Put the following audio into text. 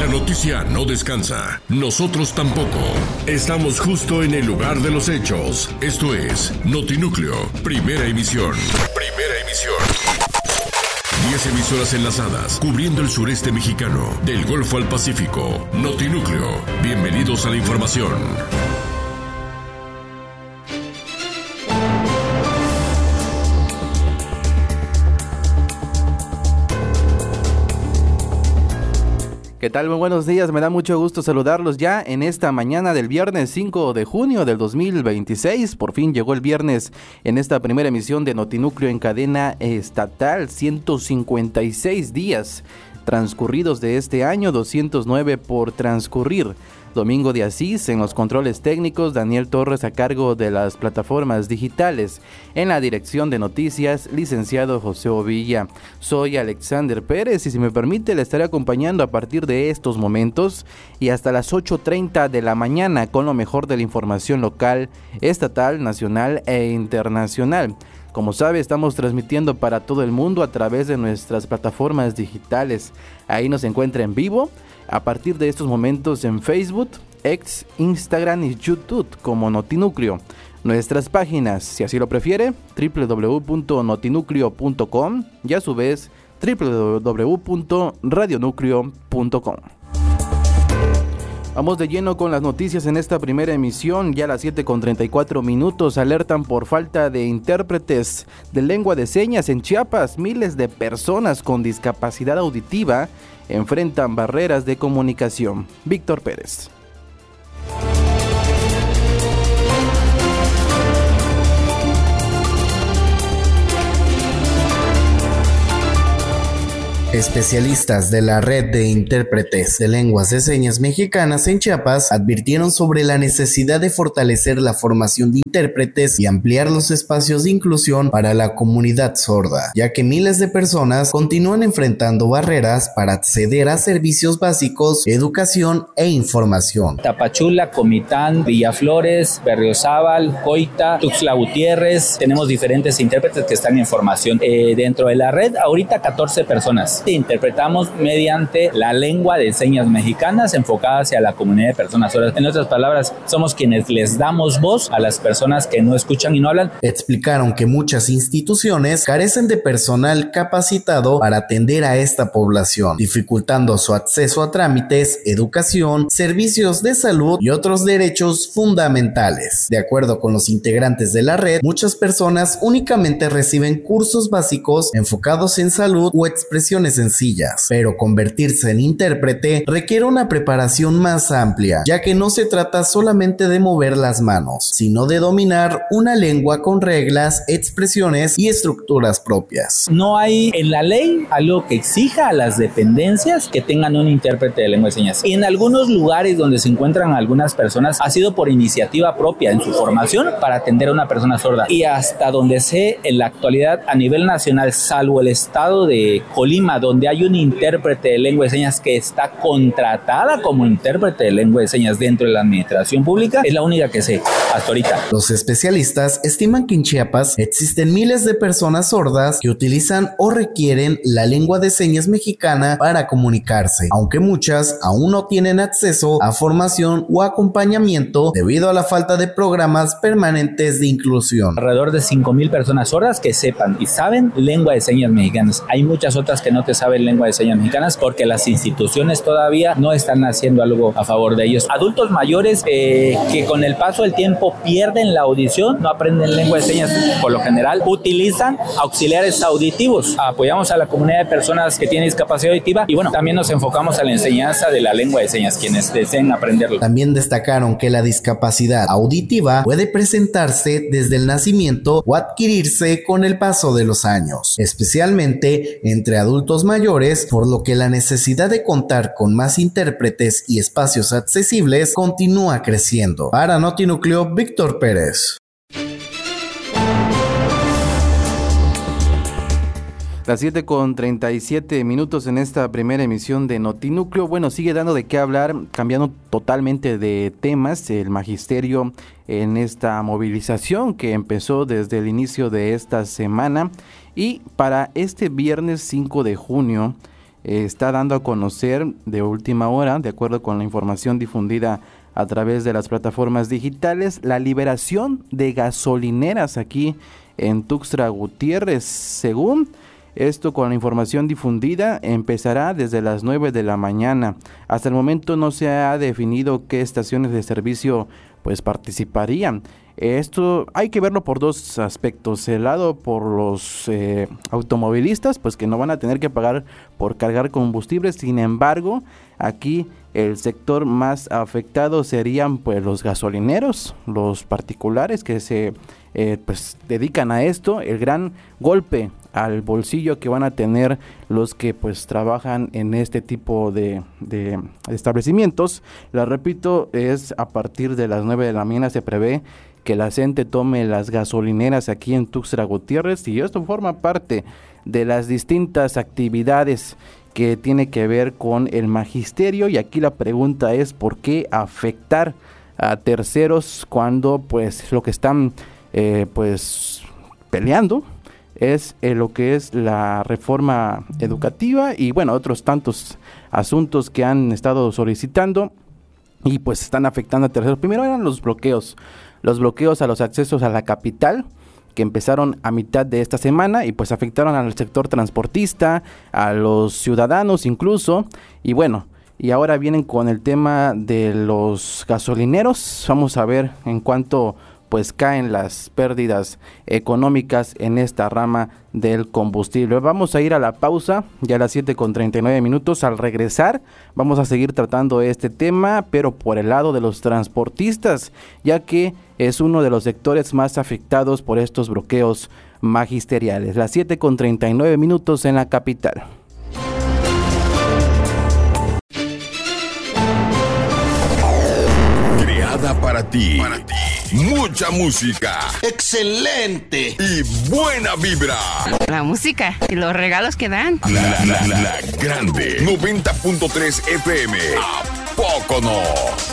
La noticia no descansa. Nosotros tampoco. Estamos justo en el lugar de los hechos. Esto es Notinúcleo, primera emisión. Primera emisión. 10 emisoras enlazadas, cubriendo el sureste mexicano, del Golfo al Pacífico. Notinúcleo. Bienvenidos a la información. ¿Qué tal? Muy buenos días, me da mucho gusto saludarlos ya en esta mañana del viernes 5 de junio del 2026. Por fin llegó el viernes en esta primera emisión de Notinúcleo en cadena estatal. 156 días transcurridos de este año, 209 por transcurrir. Domingo de Asís en los controles técnicos, Daniel Torres a cargo de las plataformas digitales. En la dirección de noticias, licenciado José Ovilla. Soy Alexander Pérez y si me permite le estaré acompañando a partir de estos momentos y hasta las 8:30 de la mañana con lo mejor de la información local, estatal, nacional e internacional. Como sabe, estamos transmitiendo para todo el mundo a través de nuestras plataformas digitales. Ahí nos encuentra en vivo a partir de estos momentos en Facebook, X, Instagram y YouTube como Notinúcleo. Nuestras páginas, si así lo prefiere, www.notinucleo.com y a su vez www.radionucleo.com. Vamos de lleno con las noticias en esta primera emisión. Ya a las 7:34 alertan por falta de intérpretes de lengua de señas en Chiapas. Miles de personas con discapacidad auditiva enfrentan barreras de comunicación. Víctor Pérez. Especialistas de la Red de Intérpretes de Lenguas de Señas Mexicanas en Chiapas advirtieron sobre la necesidad de fortalecer la formación de intérpretes y ampliar los espacios de inclusión para la comunidad sorda, ya que miles de personas continúan enfrentando barreras para acceder a servicios básicos, educación e información. Tapachula, Comitán, Villaflores, Berriozábal, Coita, Tuxtla Gutiérrez, tenemos diferentes intérpretes que están en formación. Dentro de la red, ahorita 14 personas. Interpretamos mediante la lengua de señas mexicanas enfocada hacia la comunidad de personas sordas. En otras palabras, somos quienes les damos voz a las personas que no escuchan y no hablan. Explicaron que muchas instituciones carecen de personal capacitado para atender a esta población, dificultando su acceso a trámites, educación, servicios de salud y otros derechos fundamentales. De acuerdo con los integrantes de la red, muchas personas únicamente reciben cursos básicos enfocados en salud o expresiones sencillas, pero convertirse en intérprete requiere una preparación más amplia, ya que no se trata solamente de mover las manos, sino de dominar una lengua con reglas, expresiones y estructuras propias. No hay en la ley algo que exija a las dependencias que tengan un intérprete de lengua de señas. Y en algunos lugares donde se encuentran algunas personas ha sido por iniciativa propia en su formación para atender a una persona sorda. Y hasta donde sé en la actualidad a nivel nacional, salvo el estado de Colima, donde hay un intérprete de lengua de señas que está contratada como intérprete de lengua de señas dentro de la administración pública, es la única que sé hasta ahorita. Los especialistas estiman que en Chiapas existen miles de personas sordas que utilizan o requieren la lengua de señas mexicana para comunicarse, aunque muchas aún no tienen acceso a formación o acompañamiento debido a la falta de programas permanentes de inclusión. Alrededor de 5,000 personas sordas que sepan y saben lengua de señas mexicanas. Hay muchas otras que no te saben lengua de señas mexicanas porque las instituciones todavía no están haciendo algo a favor de ellos. Adultos mayores que con el paso del tiempo pierden la audición, no aprenden lengua de señas, por lo general utilizan auxiliares auditivos. Apoyamos a la comunidad de personas que tienen discapacidad auditiva y bueno, también nos enfocamos a la enseñanza de la lengua de señas, quienes deseen aprenderlo. También destacaron que la discapacidad auditiva puede presentarse desde el nacimiento o adquirirse con el paso de los años, especialmente entre adultos mayores, por lo que la necesidad de contar con más intérpretes y espacios accesibles continúa creciendo. Para Notinúcleo, Víctor Pérez. Las 7:37 en esta primera emisión de Notinúcleo. Bueno, sigue dando de qué hablar, cambiando totalmente de temas, el magisterio en esta movilización que empezó desde el inicio de esta semana y para este viernes 5 de junio está dando a conocer de última hora, de acuerdo con la información difundida a través de las plataformas digitales, la liberación de gasolineras aquí en Tuxtla Gutiérrez. Según esto, con la información difundida, empezará desde las 9 de la mañana. Hasta el momento no se ha definido qué estaciones de servicio pues participarían. Esto hay que verlo por dos aspectos. El lado por los automovilistas, pues que no van a tener que pagar por cargar combustible. Sin embargo, aquí el sector más afectado serían pues los gasolineros, los particulares que se pues dedican a esto. El gran golpe al bolsillo que van a tener los que pues trabajan en este tipo de establecimientos. La repito, es a partir de las 9 de la mañana se prevé que la gente tome las gasolineras aquí en Tuxtla Gutiérrez, y esto forma parte de las distintas actividades que tiene que ver con el magisterio. Y aquí la pregunta es: ¿por qué afectar a terceros cuando pues lo que están pues peleando es lo que es la reforma educativa y bueno, otros tantos asuntos que han estado solicitando y pues están afectando a terceros? Primero eran los bloqueos a los accesos a la capital, que empezaron a mitad de esta semana y pues afectaron al sector transportista, a los ciudadanos incluso, y bueno, y ahora vienen con el tema de los gasolineros. Vamos a ver en cuánto pues caen las pérdidas económicas en esta rama del combustible. Vamos a ir a la pausa, ya a las 7:39. Al regresar vamos a seguir tratando este tema, pero por el lado de los transportistas, ya que es uno de los sectores más afectados por estos bloqueos magisteriales. Las 7:39 en la capital. Creada para ti. Mucha música. ¡Excelente! Y buena vibra. La música y los regalos que dan. La grande 90.3 FM. ¿A poco no?